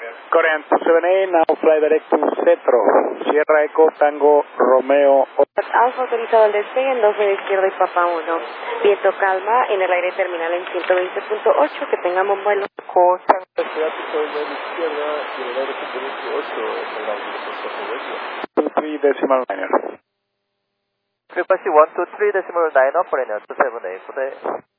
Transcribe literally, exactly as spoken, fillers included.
Korean two seven eight, now fly direct to Centro. Sierra Eco, Tango, Romeo. Alfa autorizado al despegue en dos de izquierda y Papa uno. Viento calma en el aire terminal en ciento veinte punto ocho. Que tengamos vuelo. Costa asiático en la izquierda y en el aire ciento veintiocho en el aire de two three decimal niner. Frequency one two three decimal nine operator two seven eight.